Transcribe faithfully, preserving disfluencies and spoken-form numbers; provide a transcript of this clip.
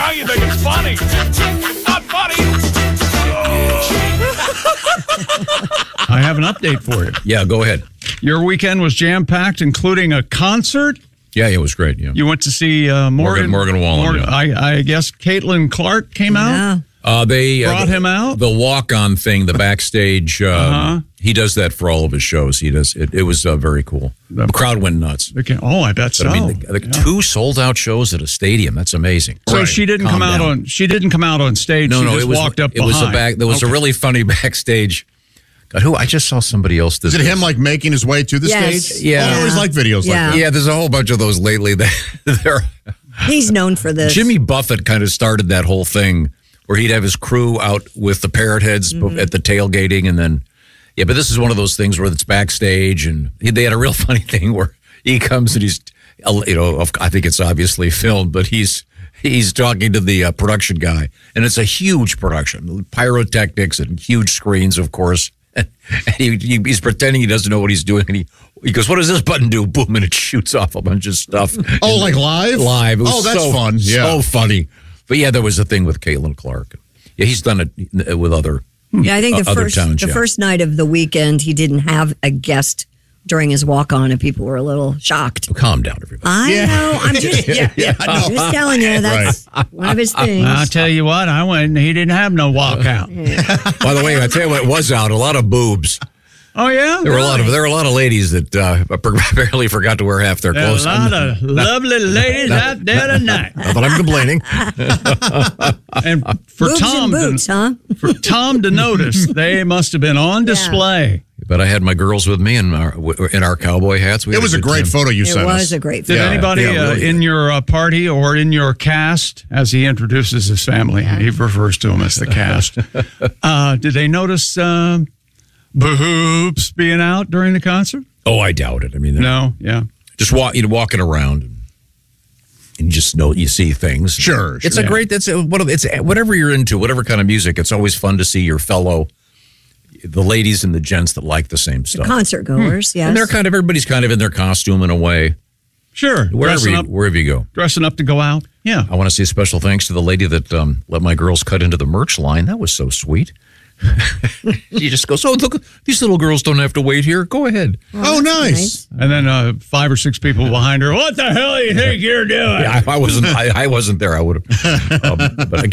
now you think it's funny. It's not funny. I have an update for you. Yeah, go ahead. Your weekend was jam-packed, including a concert. Yeah, it was great. Yeah. You went to see uh, Morgan, Morgan, Morgan Wallen. Morgan, yeah. I, I guess Caitlin Clark came out. Yeah. Uh, they Brought uh, the, him out? The walk-on thing, the backstage. Um, Uh-huh. He does that for all of his shows. He does. It, it was uh, very cool. The crowd went nuts. Okay. Oh, I bet But, so. I mean, the, the Yeah. two sold-out shows at a stadium. That's amazing. So Right. she didn't Calm come out down. on. She didn't come out on stage. No, she no, just it was walked up It was a behind. back. There was Okay. a really funny backstage. God, who I just saw somebody else. This Is it him like making his way to the Yes. stage? Yeah. I always like videos Yeah. like that. Yeah, there's a whole bunch of those lately. That they're He's known for this. Jimmy Buffett kind of started that whole thing where he'd have his crew out with the parrot heads Mm-hmm. at the tailgating, and then yeah. But this is one of those things where it's backstage, and he, they had a real funny thing where he comes and he's, you know, I think it's obviously filmed, but he's he's talking to the uh, production guy, and it's a huge production, pyrotechnics and huge screens, of course. And he, he, he's pretending he doesn't know what he's doing, and he he goes, "What does this button do?" Boom, and it shoots off a bunch of stuff. Oh, And like live? Live. It was Oh, that's so, fun. Yeah. So funny. But yeah, there was a thing with Caitlin Clark. Yeah, he's done it with other Yeah, I think the uh, other first towns, the yeah. first night of the weekend, he didn't have a guest during his walk on, and people were a little shocked. Oh, calm down, everybody. I Yeah. know. I'm just yeah, Yeah, I I'm know. just telling you that's one of his things. I'll tell you what. I went. and He didn't have no walkout. By the way, I tell you what was out, a lot of boobs. Oh yeah. There were a lot of there were a lot of ladies that uh, barely forgot to wear half their There are clothes. a lot of lovely ladies out there tonight. Not that I'm complaining. And for Boobs Tom, and boots, to, huh? for Tom to notice, they must have been on display. But I had my girls with me in our in our cowboy hats. We It had was a good great time. photo you It sent was us. a great Did film. anybody yeah, uh, really. in your uh, party or in your cast, as he introduces his family, he refers to them as the cast, uh, did they notice uh, boobs being out during the concert? Oh, I doubt it. I mean, No, yeah. just walk, you know, walking around, and you just know you see things. Sure, It's sure. a great. That's a, what it's whatever you're into, whatever kind of music. It's always fun to see your fellow, the ladies and the gents that like the same stuff. Concert goers, yes. And they're kind of everybody's kind of in their costume in a way. Sure. Wherever dressing you, up, wherever you go. dressing up to go out. Yeah. I want to say special thanks to the lady that um, let my girls cut into the merch line. That was so sweet. She just goes, "Oh, look, these little girls don't have to wait here. Go ahead." Oh, nice. And then uh, five or six people behind her. What the hell do you think you're doing? Yeah, I, I wasn't. I, I wasn't there. I would have. Um, but